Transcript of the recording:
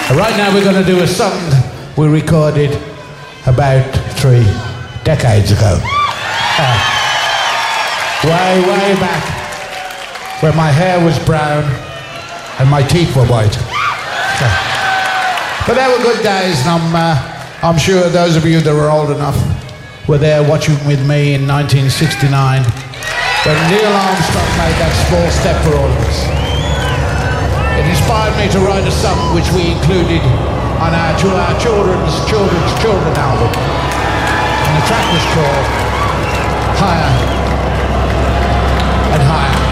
Right now we're going to do a song we recorded about 3 decades ago. Way back, where my hair was brown and my teeth were white. But they were good days, and I'm sure those of you that were old enough were there watching with me in 1969 when Neil Armstrong made that small step for all of us. It inspired me to write a song which we included on our children's album. And the track was called Higher and Higher.